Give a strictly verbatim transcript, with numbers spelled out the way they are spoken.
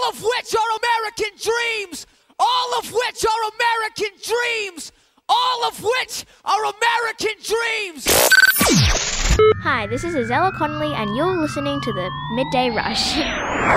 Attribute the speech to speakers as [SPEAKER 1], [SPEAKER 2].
[SPEAKER 1] all of which are American dreams, all of which are American dreams, all of which are American dreams.
[SPEAKER 2] Hi, this is Azella Connolly, and you're listening to the Midday Rush.